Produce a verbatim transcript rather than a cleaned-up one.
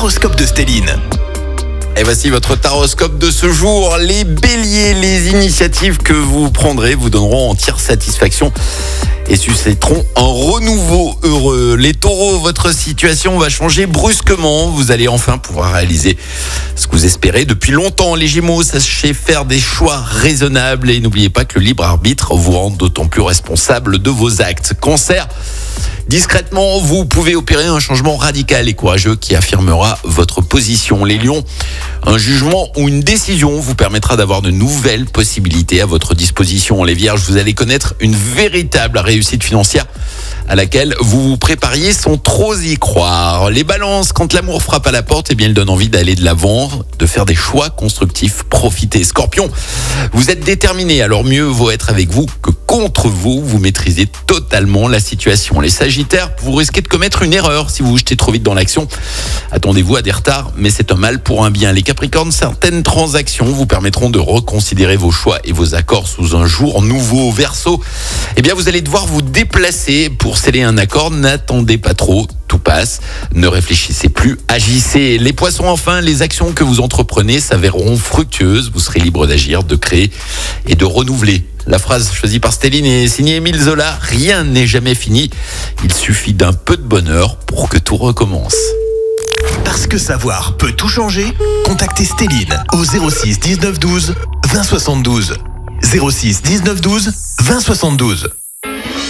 taroscope de Stéline. Et voici votre taroscope de ce jour. Les béliers, les initiatives que vous prendrez vous donneront entière satisfaction et susciteront un renouveau heureux. Les taureaux, votre situation va changer brusquement. Vous allez enfin pouvoir réaliser ce que vous espérez depuis longtemps. Les gémeaux, sachez faire des choix raisonnables et n'oubliez pas que le libre arbitre vous rend d'autant plus responsable de vos actes. Cancer, discrètement, vous pouvez opérer un changement radical et courageux qui affirmera votre position. Les lions, un jugement ou une décision vous permettra d'avoir de nouvelles possibilités à votre disposition. Les vierges, vous allez connaître une véritable réussite financière à laquelle vous vous prépariez sans trop y croire. Les balances, quand l'amour frappe à la porte, eh bien, il donne envie d'aller de l'avant, de faire des choix constructifs. Profitez. Scorpion, vous êtes déterminé, alors mieux vaut être avec vous que contre vous. Vous maîtrisez totalement la situation. Les sagittaires, vous risquez de commettre une erreur si vous vous jetez trop vite dans l'action. Attendez-vous à des retards, mais c'est un mal pour un bien. Les capricornes, certaines transactions vous permettront de reconsidérer vos choix et vos accords sous un jour nouveau. Verseau, eh bien, vous allez devoir vous déplacer pour sceller un accord. N'attendez pas trop, tout passe. Ne réfléchissez plus, agissez. Les poissons, enfin, les actions que vous entreprenez s'avéreront fructueuses. Vous serez libre d'agir, de créer et de renouveler. La phrase choisie par Stéline est signée Émile Zola. Rien n'est jamais fini. Il suffit d'un peu de bonheur pour que tout recommence. Parce que savoir peut tout changer, contactez Stéline au zéro six dix-neuf douze vingt soixante-douze. zéro six dix-neuf douze vingt soixante-douze.